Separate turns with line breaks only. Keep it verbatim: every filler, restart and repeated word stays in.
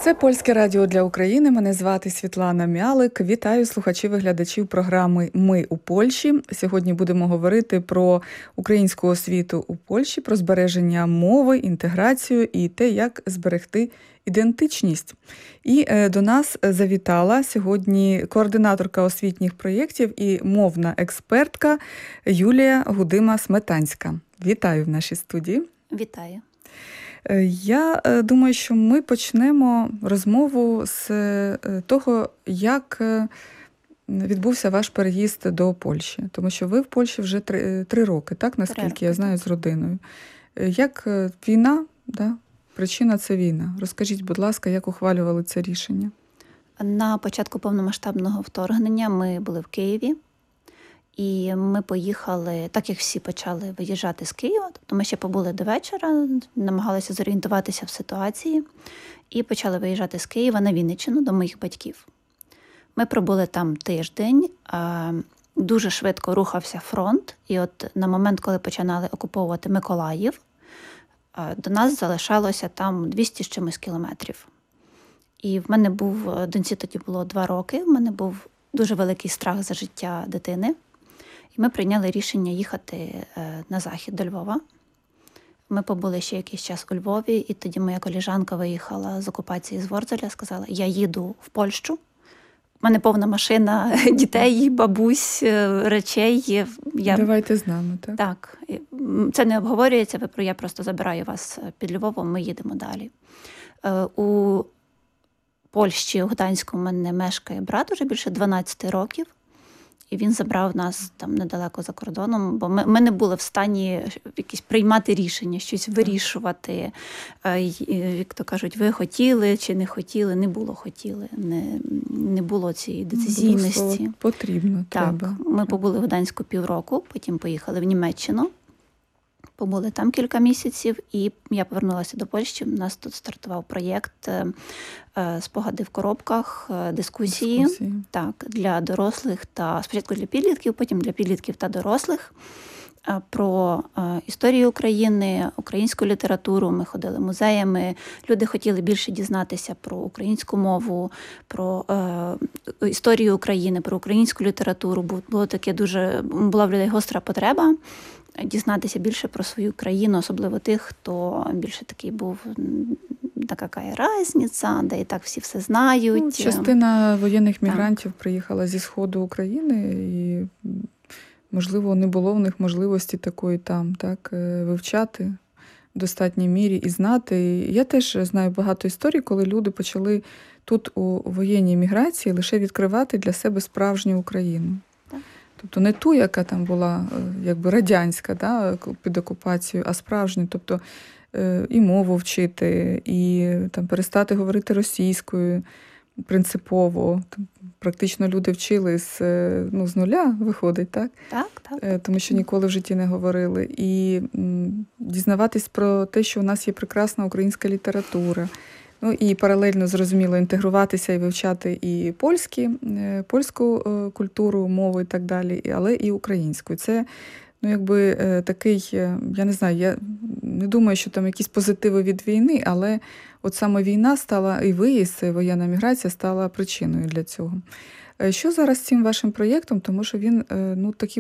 Це Польське радіо для України. Мене звати Світлана Мялик. Вітаю слухачів і глядачів програми «Ми у Польщі». Сьогодні будемо говорити про українську освіту у Польщі, про збереження мови, інтеграцію і те, як зберегти ідентичність. І е, до нас завітала сьогодні координаторка освітніх проєктів і мовна експертка Юлія Гудима-Сметанська. Вітаю в нашій студії.
Вітаю.
Я думаю, що ми почнемо розмову з того, як відбувся ваш переїзд до Польщі. Тому що ви в Польщі вже три, три роки, так, наскільки
роки,
я знаю, з родиною. Як війна, да? Причина – це війна. Розкажіть, будь ласка, як ухвалювали це рішення?
На початку повномасштабного вторгнення ми були в Києві. І ми поїхали, так як всі почали виїжджати з Києва, тобто ми ще побули до вечора, намагалися зорієнтуватися в ситуації, і почали виїжджати з Києва на Вінниччину до моїх батьків. Ми пробули там тиждень, дуже швидко рухався фронт, і от на момент, коли починали окуповувати Миколаїв, до нас залишалося там двісті з чимось кілометрів. І в мене був, доньці тоді було два роки, в мене був дуже великий страх за життя дитини. І ми прийняли рішення їхати на захід до Львова. Ми побули ще якийсь час у Львові, і тоді моя колежанка виїхала з окупації з Ворзеля, сказала, я їду в Польщу. У мене повна машина дітей, бабусь, речей. Я...
Давайте з нами, так?
Так. Це не обговорюється, я просто забираю вас під Львовом, ми їдемо далі. У Польщі, у Гданську, у мене мешкає брат уже більше дванадцять років. І він забрав нас там недалеко за кордоном, бо ми, ми не були в стані якісь приймати рішення, щось вирішувати. Як то кажуть, ви хотіли чи не хотіли, не було хотіли, не, не було цієї децизійності.
Потрібно,
так,
треба.
Ми побули в Гданську півроку, потім поїхали в Німеччину. Побули там кілька місяців, і я повернулася до Польщі. У нас тут стартував проєкт «Спогади в коробках», дискусії, дискусії. Так, для дорослих та спочатку для підлітків, потім для підлітків та дорослих про історію України, українську літературу. Ми ходили музеями. Люди хотіли більше дізнатися про українську мову, про е, історію України, про українську літературу. Було таке дуже була в людей гостра потреба дізнатися більше про свою країну, особливо тих, хто більше такий був, така яка різниця, де і так всі все знають.
Ну, частина воєнних мігрантів так. приїхала зі Сходу України, і, можливо, не було в них можливості такої там, так, вивчати в достатній мірі і знати. Я теж знаю багато історій, коли люди почали тут у воєнній міграції лише відкривати для себе справжню Україну. Тобто не ту, яка там була якби радянська, да, під окупацією, а справжню. Тобто і мову вчити, і там перестати говорити російською принципово. Практично люди вчили з, ну, з нуля, виходить, так?
Так, так.
Тому що ніколи в житті не говорили. І дізнаватись про те, що у нас є прекрасна українська література. Ну і паралельно, зрозуміло, інтегруватися і вивчати і польські, польську культуру, мову і так далі, але і українську. Це, ну, якби такий, я не знаю, я не думаю, що там якісь позитиви від війни, але от саме війна стала, і виїзд, і воєнна міграція стала причиною для цього. Що зараз з цим вашим проєктом? Тому що він, ну, такий